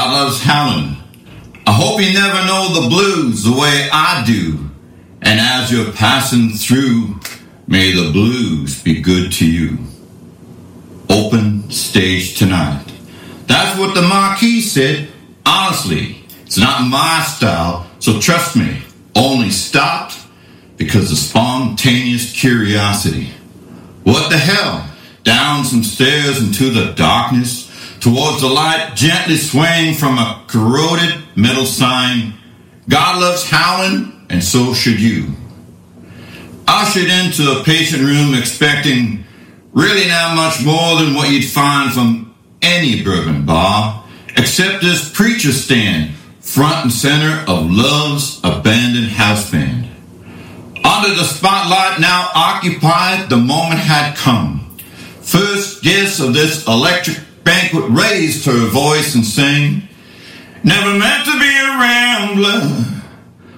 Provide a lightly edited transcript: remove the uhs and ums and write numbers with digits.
God loves howling. I hope you never know the blues the way I do. And as you're passing through, may the blues be good to you. Open stage tonight. That's what the Marquis said. Honestly, it's not my style, so trust me, only stopped because of spontaneous curiosity. What the hell? Down some stairs into the darkness, towards the light, gently swaying from a corroded metal sign. God loves howling, and so should you. Ushered into a patient room expecting really not much more than what you'd find from any bourbon bar, except this preacher stand, front and center of Love's abandoned house band. Under the spotlight now occupied, the moment had come. First guest of this electric banquet raised her voice and sang, "Never meant to be a rambler,